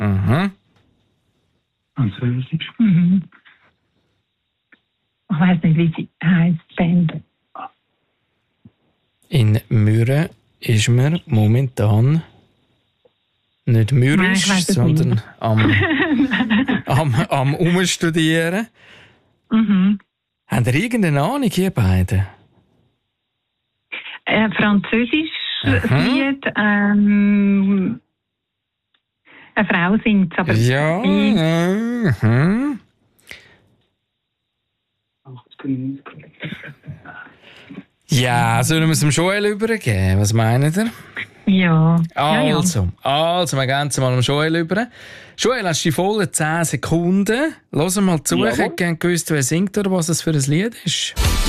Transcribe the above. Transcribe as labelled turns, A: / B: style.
A: Mhm.
B: Französisch.
C: Mhm. Ich weiss nicht, wie sie heisst, die Band.
A: In Mürren ist man momentan nicht
C: Nein, ich
A: mürrisch,
C: weiss es
A: sondern
C: nicht.
A: am Umstudieren.
C: Mhm.
A: Habt ihr irgendeine Ahnung, ihr beiden?
C: Französisch
A: Aha.
C: Lied. Eine Frau singt aber.
A: Ja. Mhm. Ja, sollen wir es dem Joel übergeben? Was meint ihr?
C: Ja.
A: Also, wir gehen es mal dem Joel über. Joel, hast du die vollen 10 Sekunden? Hören mal zu, ich hätte gerne gewusst, wer singt oder was es für ein Lied ist.